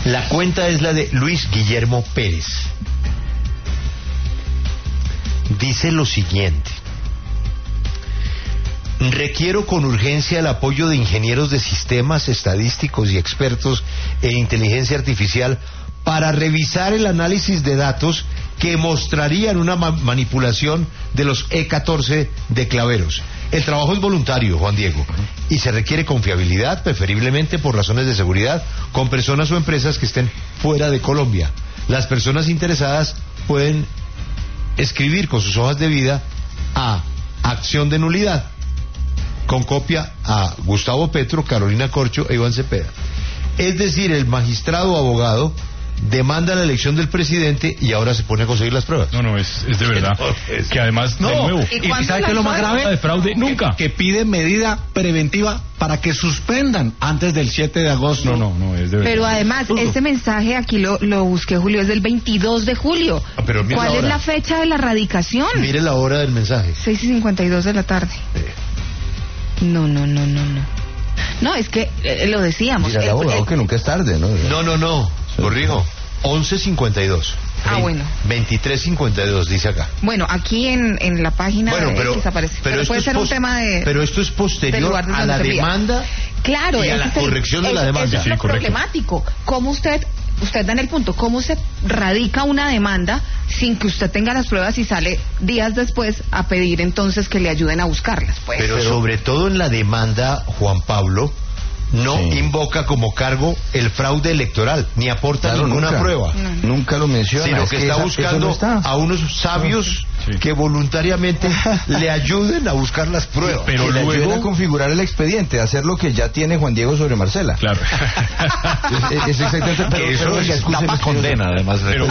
La cuenta es la de Luis Guillermo Pérez. Dice lo siguiente: requiero con urgencia el apoyo de ingenieros de sistemas estadísticos y expertos en inteligencia artificial para revisar el análisis de datos que mostrarían una manipulación de los E14 de Claveros. El trabajo es voluntario, Juan Diego, y se requiere confiabilidad, preferiblemente por razones de seguridad, con personas o empresas que estén fuera de Colombia. Las personas interesadas pueden escribir con sus hojas de vida a acción de nulidad, con copia a Gustavo Petro, Carolina Corcho e Iván Cepeda. Es decir, el magistrado o abogado demanda la elección del presidente y ahora se pone a conseguir las pruebas. No, es de verdad. Que además, de nuevo, ¿y sabe qué es lo más grave? De fraude, nunca. Que pide medida preventiva para que suspendan antes del 7 de agosto. No, es de verdad. Pero además, este mensaje aquí lo busqué, Julio, es del 22 de julio. Pero ¿Cuál es la fecha de la radicación? Mire la hora del mensaje. 6:52 de la tarde. No. No, es que lo decíamos. Mira, el abogado que nunca es tarde, ¿no? No. Corrijo. 11:52. Ah, bueno. 23:52 dice acá. Bueno, aquí en la página de X aparece. Pero puede ser un tema de... Pero esto es posterior a la demanda. Claro, y a la corrección de la demanda. Eso es lo problemático. ¿Cómo usted da en el punto, cómo se radica una demanda sin que usted tenga las pruebas y sale días después a pedir entonces que le ayuden a buscarlas? Pues. Pero sobre todo en la demanda, Juan Pablo no invoca como cargo el fraude electoral, ni aporta ninguna prueba. Nunca lo menciona. Sino que está buscando a unos sabios que voluntariamente le ayuden a buscar las pruebas. Pero luego le ayuden a configurar el expediente, hacer lo que ya tiene Juan Diego sobre Marcela. Claro. es exactamente. Pero eso es la condena, además. Pero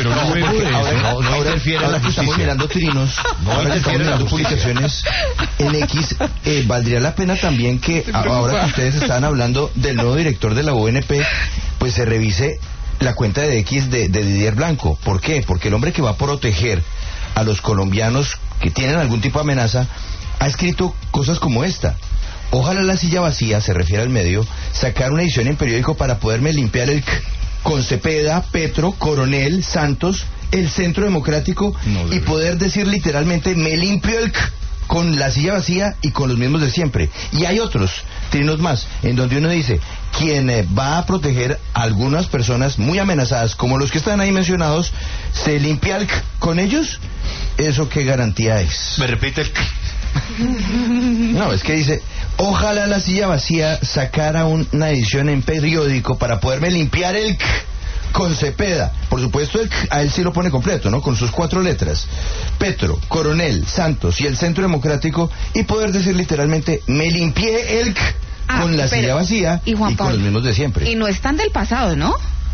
ahora que estamos mirando trinos, ahora que estamos mirando publicaciones en X, valdría la pena también que ahora que ustedes están hablando del nuevo director de la UNP, pues se revise la cuenta de X de Didier Blanco. ¿Por qué? Porque el hombre que va a proteger a los colombianos que tienen algún tipo de amenaza ha escrito cosas como esta: ojalá la silla vacía, se refiere al medio, sacar una edición en periódico para poderme limpiar el con Cepeda, Petro, Coronel, Santos, el Centro Democrático, y poder decir literalmente me limpio el con la silla vacía y con los mismos de siempre. Y hay otros trinos más, en donde uno dice, quien va a proteger a algunas personas muy amenazadas, como los que están ahí mencionados, se limpia el con ellos. ¿Eso qué garantía es? ¿Me repite el No, es que dice, ojalá la silla vacía sacara una edición en periódico para poderme limpiar el con Cepeda. Por supuesto, a él sí lo pone completo, ¿no? Con sus 4 letras. Petro, Coronel, Santos y el Centro Democrático, y poder decir literalmente, me limpié el con la silla vacía y con los mismos de siempre. Y no es tan del pasado, ¿no?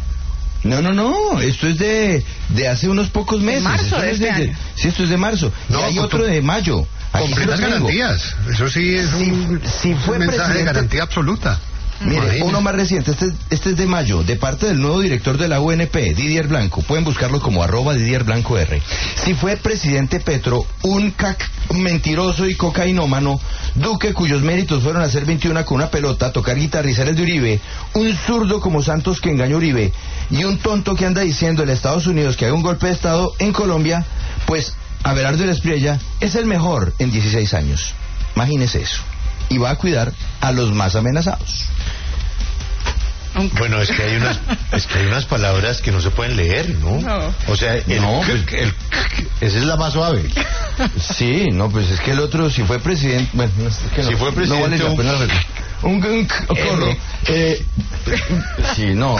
No, esto es de hace unos pocos meses. De marzo de este año. Sí, esto es de marzo. No, y hay otro de mayo. Con plenas garantías. Eso sí es un mensaje de garantía absoluta. Mire, uno más reciente, este es de mayo, de parte del nuevo director de la UNP, Didier Blanco. Pueden buscarlo como @DidierBlancoR. Si fue presidente Petro, un mentiroso y cocainómano, Duque, cuyos méritos fueron hacer 21 con una pelota, tocar guitarrizales de Uribe, un zurdo como Santos que engañó a Uribe, y un tonto que anda diciendo en Estados Unidos que haga un golpe de Estado en Colombia, pues Abelardo Espriella es el mejor en 16 años. Imagínese eso. Y va a cuidar a los más amenazados. Bueno, es que hay unas palabras que no se pueden leer, ¿no? O sea, esa es la más suave. Sí, no, pues es que el otro, si fue presidente, bueno, es que no, si fue presidente, no vale la pena un corro. Sí, no,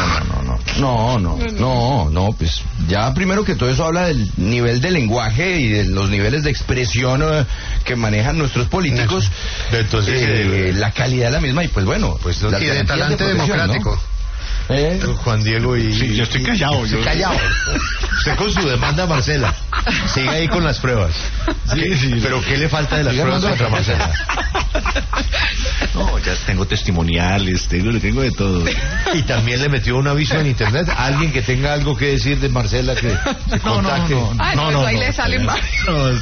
pues ya primero que todo eso habla del nivel de lenguaje y de los niveles de expresión que manejan nuestros políticos. Entonces, la calidad es la misma y pues bueno, pues y de talante democrático. ¿no? Juan Diego y... Sí, yo estoy callado. Callado. Usted con su demanda, Marcela. Sigue ahí con las pruebas. Sí. Pero ¿qué le falta de las pruebas contra Marcela? No, ya tengo testimoniales, tengo de todo. Y también le metió un aviso en internet a alguien que tenga algo que decir de Marcela, que se contacte. No, ahí le salen varios.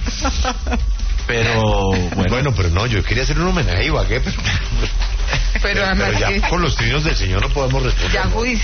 Pero bueno, pero no, yo quería hacer un homenaje a Ibagué, pero además ya con los trinos del señor no podemos responder. Ya